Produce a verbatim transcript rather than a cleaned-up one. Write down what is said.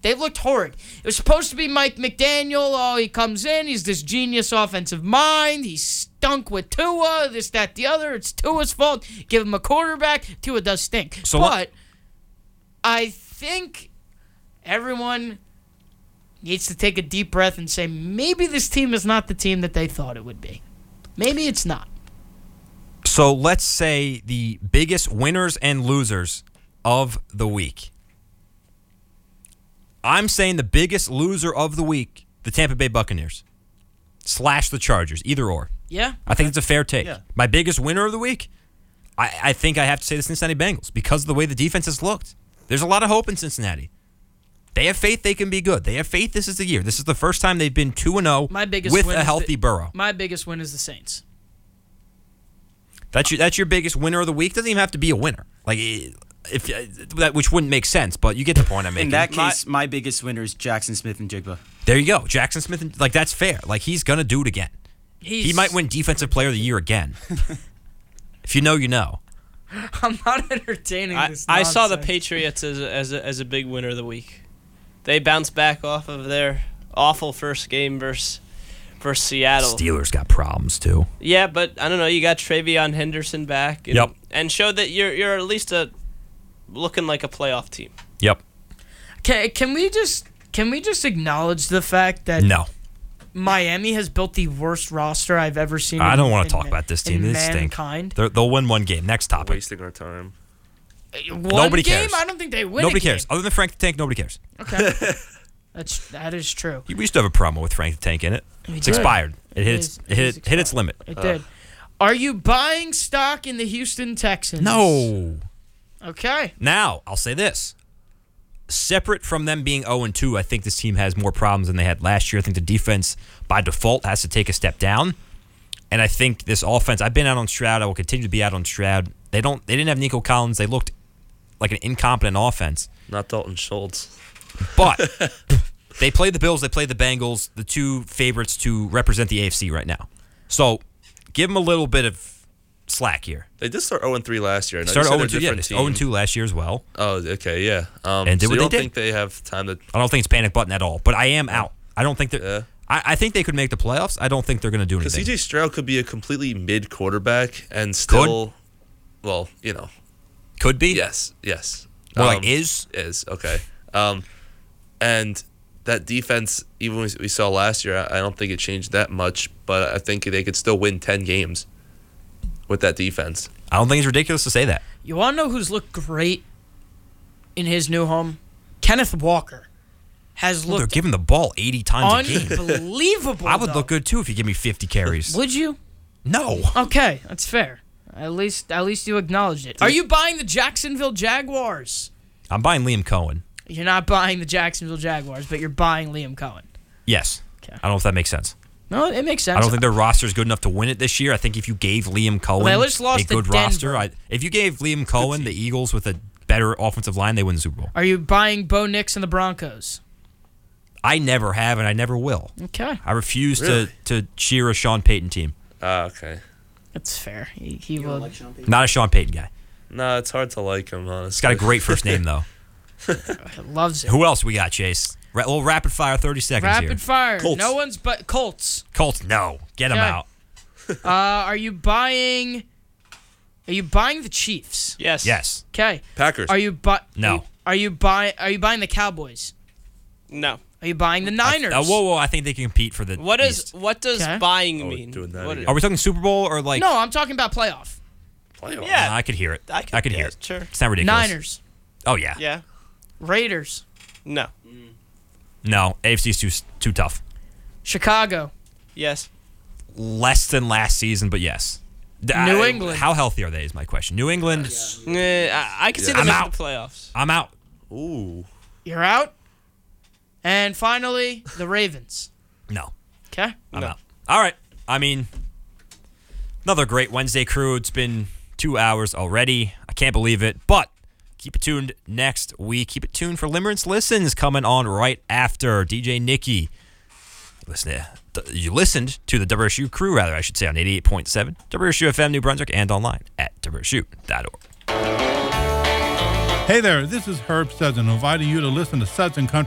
They looked horrid. It was supposed to be Mike McDaniel. Oh, he comes in. He's this genius offensive mind. He stunk with Tua, this, that, the other. It's Tua's fault. Give him a quarterback. Tua does stink. So but what? I think everyone needs to take a deep breath and say, maybe this team is not the team that they thought it would be. Maybe it's not. So let's say the biggest winners and losers of the week. I'm saying the biggest loser of the week, the Tampa Bay Buccaneers, slash the Chargers, either or. Yeah? I think it's a fair take. Yeah. My biggest winner of the week, I, I think I have to say the Cincinnati Bengals because of the way the defense has looked. There's a lot of hope in Cincinnati. They have faith they can be good. They have faith this is the year. This is the first time they've been two and oh My biggest with win a is healthy the- Burrow. My biggest win is the Saints. That's your, that's your biggest winner of the week. Doesn't even have to be a winner. Like if that, which wouldn't make sense, but you get the point I'm making. In that case, my, my biggest winner is Jackson Smith and Jigba. There you go, Jackson Smith. And, like that's fair. Like he's gonna do it again. He's, He might win Defensive Player of the Year again. If you know, you know. I'm not entertaining I, this I saw the nonsense. Patriots as a, as, a, as a big winner of the week. They bounced back off of their awful first game versus, versus Seattle. Steelers got problems too. Yeah, but I don't know. You got Travion Henderson back, and, Yep. and showed that you're you're at least a looking like a playoff team. Yep. Can, can we just can we just acknowledge the fact that No. Miami has built the worst roster I've ever seen? I in- don't want in to talk ma- about this in team. They stink. mankind. They're, they'll win one game. Next topic. Wasting our time. One Nobody game? cares. I don't think they win. Nobody a game. cares. Other than Frank the Tank, nobody cares. Okay, that's that is true. We used to have a promo with Frank the Tank in it. We It's did. expired. It hit It its is- it it hit, is hit its expired. limit. It did. Are you buying stock in the Houston Texans? No. Okay. Now, I'll say this. Separate from them being oh and two, I think this team has more problems than they had last year. I think the defense, by default, has to take a step down. And I think this offense, I've been out on Stroud. I will continue to be out on Stroud. They don't. They didn't have Nico Collins. They looked like an incompetent offense. Not Dalton Schultz. But they played the Bills. They played the Bengals, the two favorites to represent the A F C right now. So give them a little bit of slack here. They did start oh and three last year. I know you Started said oh they're and a two, yeah, different oh and two last year as well. Oh, okay, yeah. Um, And did so what you they don't did. think they have time to... I don't think it's panic button at all. But I am out. I don't think that. Yeah. I, I think they could make the playoffs. I don't think they're going to do Because anything. C J Stroud could be a completely mid quarterback and still... Well, you know. Could be. Yes, yes. More Um, like is. Is, okay. Um, and that defense, even we we saw last year, I I don't think it changed that much, but I think they could still win ten games with that defense. I don't think it's ridiculous to say that. You want to know who's looked great in his new home? Kenneth Walker has Well, they're looked giving the ball eighty times a game. unbelievable. I would though. look good too if you give me fifty carries. Would you? No. Okay, that's fair. At least, at least you acknowledged it. Are you buying the Jacksonville Jaguars? I'm buying Liam Cohen. You're not buying the Jacksonville Jaguars, but you're buying Liam Cohen. Yes. Okay. I don't know if that makes sense. No, it makes sense. I don't think their roster is good enough to win it this year. I think if you gave Liam Cohen Well, they just lost a to good Denver. roster, I, if you gave Liam Cohen the Eagles with a better offensive line, they win the Super Bowl. Are you buying Bo Nix and the Broncos? I never have, and I never will. Okay, I refuse Really? to, to cheer a Sean Payton team. Ah, okay. that's fair. He, he will. Not a Sean Payton guy. No, it's hard to like him, honestly. He's got a great first name, though. loves it. Who else we got, Chase? Ra- little rapid fire, thirty seconds Rapid here. fire. Colts. No one's but Colts. Colts, no. Get them Okay. out. Uh, are you buying? Are you buying the Chiefs? Yes. Yes. Okay. Packers. Are you bu- No. Are you buying? Are you buying the Cowboys? No. Are you buying the Niners? Uh, whoa, whoa. I think they can compete for the What is East. what does Okay. buying Oh, mean? doing that What- again. Are we talking Super Bowl or like... No, I'm talking about playoff. Playoff. Yeah. Nah, I could hear it. I could, I could yeah, hear it. Sure. It's not ridiculous. Niners, Oh, yeah. Yeah. Raiders, No. No, A F C's too too tough. Chicago, Yes. Less than last season, but yes. D- New I- England. How healthy are they is my question. New England, Eh, I, I can see Yeah. them I'm making out. the playoffs. I'm out. Ooh. you're out. And finally, the Ravens. No, Okay. I'm No. out. All right. I mean, another great Wednesday crew. It's been two hours already. I can't believe it, but keep it tuned next week. Keep it tuned for Limerence Listens coming on right after D J Nicky. Listen to, you listened to the W S U crew, rather, I should say, on eighty-eight point seven W S U F M New Brunswick and online at W S U dot org. Hey there, this is Herb Sutton inviting you to listen to Sutton Country